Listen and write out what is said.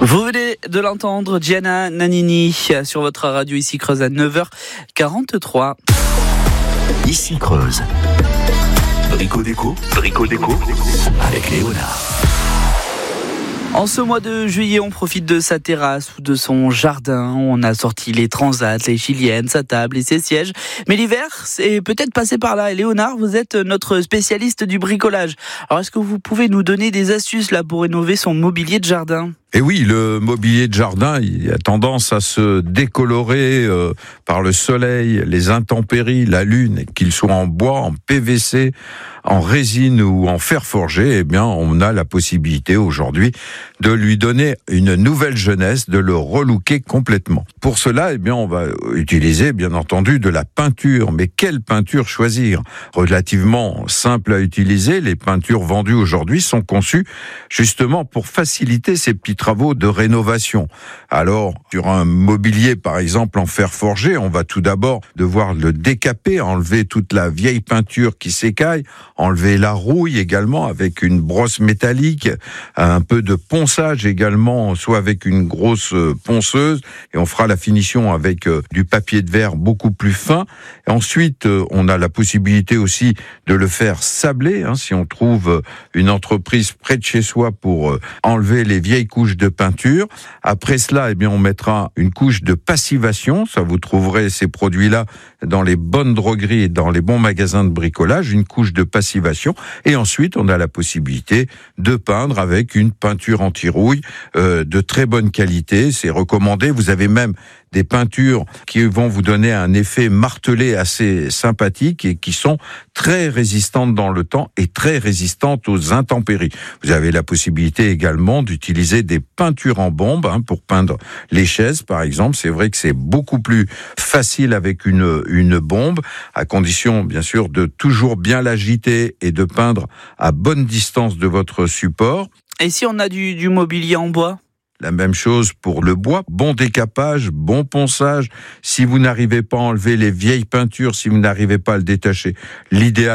Vous venez de l'entendre, Gianna Nannini sur votre radio ici Creuse à 9h43. Ici Creuse. Brico déco avec Léonard. En ce mois de juillet, on profite de sa terrasse ou de son jardin. On a sorti les transats, les chiliennes, sa table et ses sièges. Mais l'hiver, c'est peut-être passé par là. Et Léonard, vous êtes notre spécialiste du bricolage. Alors, est-ce que vous pouvez nous donner des astuces là pour rénover son mobilier de jardin ? Et oui, le mobilier de jardin, il a tendance à se décolorer par le soleil, les intempéries, la lune, qu'il soit en bois, en PVC, en résine ou en fer forgé. Eh bien, on a la possibilité aujourd'hui de lui donner une nouvelle jeunesse, de le relooker complètement. Pour cela, eh bien, on va utiliser, bien entendu, de la peinture. Mais quelle peinture choisir ? Relativement simple à utiliser, les peintures vendues aujourd'hui sont conçues justement pour faciliter ces petits travaux de rénovation. Alors, sur un mobilier, par exemple, en fer forgé, on va tout d'abord devoir le décaper, enlever toute la vieille peinture qui s'écaille, enlever la rouille également avec une brosse métallique, un peu de ponçage également, soit avec une grosse ponceuse, et on fera la finition avec du papier de verre beaucoup plus fin. Et ensuite, on a la possibilité aussi de le faire sabler, si on trouve une entreprise près de chez soi pour enlever les vieilles couches de peinture. Après cela, eh bien, on mettra une couche de passivation. Ça, vous trouverez ces produits-là dans les bonnes drogueries et dans les bons magasins de bricolage, une couche de passivation. Et ensuite, on a la possibilité de peindre avec une peinture anti-rouille de très bonne qualité. C'est recommandé. Vous avez même des peintures qui vont vous donner un effet martelé assez sympathique et qui sont très résistantes dans le temps et très résistantes aux intempéries. Vous avez la possibilité également d'utiliser des peintures en bombe pour peindre les chaises, par exemple. C'est vrai que c'est beaucoup plus facile avec une bombe, à condition, bien sûr, de toujours bien l'agiter et de peindre à bonne distance de votre support. Et si on a du mobilier en bois ? La même chose pour le bois, bon décapage, bon ponçage. Si vous n'arrivez pas à enlever les vieilles peintures, si vous n'arrivez pas à le détacher, l'idéal